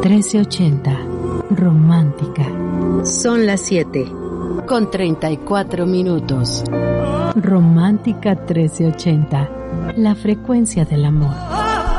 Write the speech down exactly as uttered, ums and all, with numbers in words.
trece ochenta. Romántica. Son las siete. Con treinta y cuatro minutos. Romántica trece ochenta. La frecuencia del amor.